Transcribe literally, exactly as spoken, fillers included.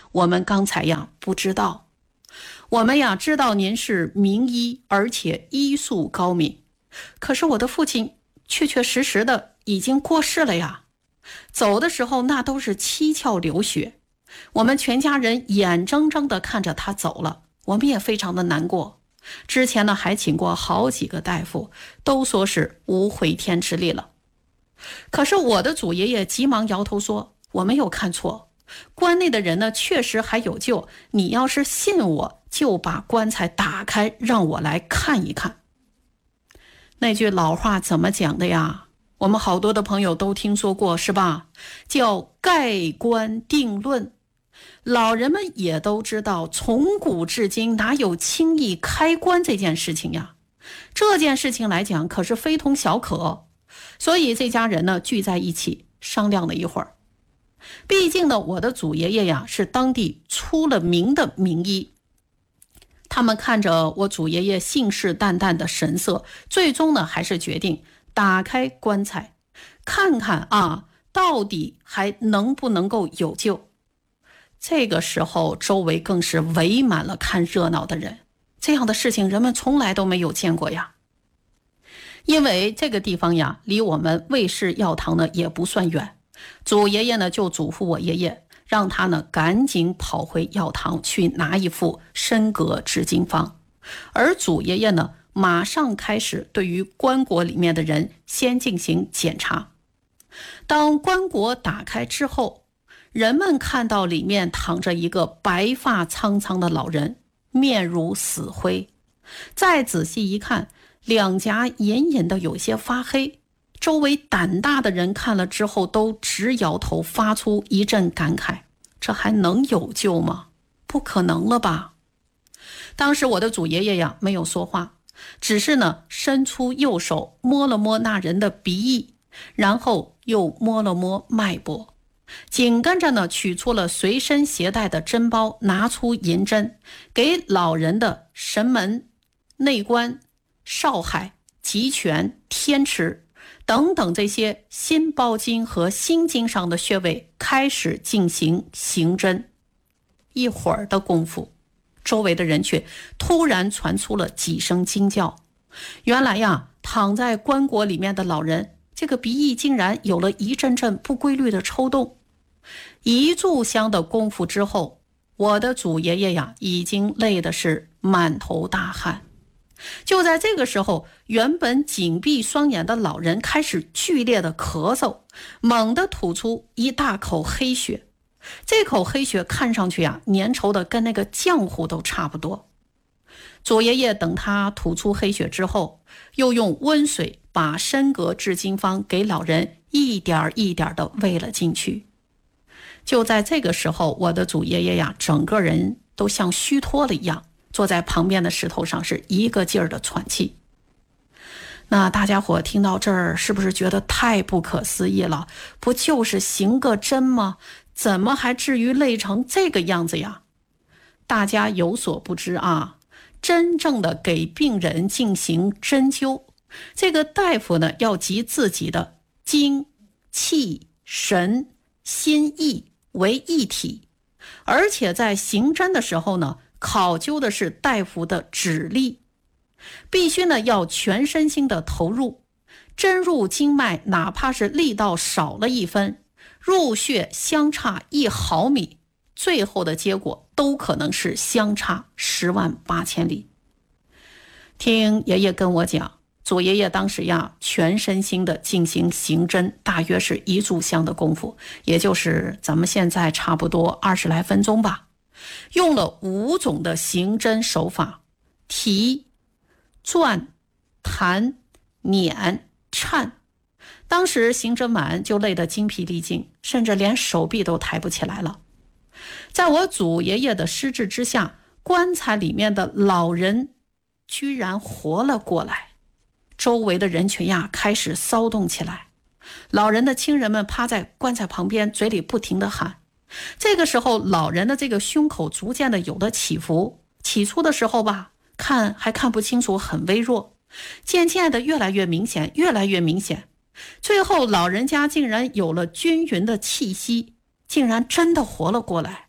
我们刚才呀不知道。我们呀知道您是名医，而且医术高明，可是我的父亲确确实实的已经过世了呀。走的时候那都是七窍流血，我们全家人眼睁睁的看着他走了，我们也非常的难过。之前呢还请过好几个大夫，都说是无回天之力了。可是我的祖爷爷急忙摇头说，我没有看错，关内的人呢确实还有救，你要是信我，就把棺材打开，让我来看一看。那句老话怎么讲的呀？我们好多的朋友都听说过是吧？叫盖棺定论。老人们也都知道，从古至今哪有轻易开棺这件事情呀？这件事情来讲可是非同小可。所以这家人呢聚在一起商量了一会儿。毕竟呢我的祖爷爷呀是当地出了名的名医，他们看着我祖爷爷信誓旦旦的神色，最终呢还是决定打开棺材，看看啊到底还能不能够有救。这个时候周围更是围满了看热闹的人，这样的事情人们从来都没有见过呀。因为这个地方呀离我们卫氏药堂呢也不算远，祖爷爷呢就嘱咐我爷爷，让他呢赶紧跑回药堂去拿一副参膈治金方。而祖爷爷呢马上开始对于棺椁里面的人先进行检查。当棺椁打开之后，人们看到里面躺着一个白发苍苍的老人，面如死灰。再仔细一看，两颊隐隐的有些发黑。周围胆大的人看了之后都直摇头，发出一阵感慨，这还能有救吗？不可能了吧。当时我的祖爷爷呀没有说话，只是呢伸出右手摸了摸那人的鼻翼，然后又摸了摸脉搏，紧跟着呢取出了随身携带的针包，拿出银针，给老人的神门、内关、少海、极泉、天池等等这些心包经和心经上的穴位开始进行行针。一会儿的功夫，周围的人却突然传出了几声惊叫。原来呀，躺在棺椁里面的老人，这个鼻翼竟然有了一阵阵不规律的抽动。一炷香的功夫之后，我的祖爷爷呀已经累的是满头大汗。就在这个时候，原本紧闭双眼的老人开始剧烈的咳嗽，猛地吐出一大口黑血。这口黑血看上去呀粘稠的跟那个浆糊都差不多。祖爷爷等他吐出黑血之后，又用温水把参膈治金方给老人一点一点的喂了进去。就在这个时候，我的祖爷爷呀整个人都像虚脱了一样，坐在旁边的石头上是一个劲儿的喘气。那大家伙听到这儿是不是觉得太不可思议了？不就是行个针吗？怎么还至于累成这个样子呀？大家有所不知啊，真正的给病人进行针灸，这个大夫呢要集自己的精、气、神、心、意为一体，而且在行针的时候呢，考究的是大夫的指力，必须呢要全身心的投入，针入经脉，哪怕是力道少了一分，入穴相差一毫米，最后的结果都可能是相差十万八千里。听爷爷跟我讲，祖爷爷当时呀全身心的进行行针，大约是一炷香的功夫，也就是咱们现在差不多二十来分钟吧，用了五种的行针手法，提、转、弹、捻、颤。当时行针完就累得精疲力尽，甚至连手臂都抬不起来了。在我祖爷爷的施治之下，棺材里面的老人居然活了过来。周围的人群呀开始骚动起来，老人的亲人们趴在棺材旁边，嘴里不停地喊。这个时候老人的这个胸口逐渐的有了起伏，起初的时候吧，看还看不清楚，很微弱，渐渐的越来越明显，越来越明显，最后老人家竟然有了均匀的气息，竟然真的活了过来。